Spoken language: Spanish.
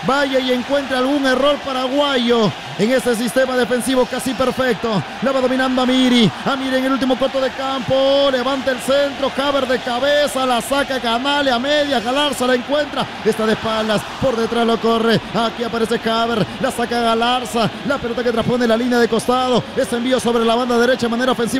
vaya y encuentre algún error paraguayo en este sistema defensivo casi perfecto. La va dominando Amiri. Amiri en el último corto de campo. Levanta el centro. Haber de cabeza. La saca Canale a media. Galarza la encuentra. Está de espaldas. Por detrás lo corre. Aquí aparece Haber. La saca Galarza. La pelota que transpone la línea de costado. Ese envío sobre la banda derecha de manera ofensiva.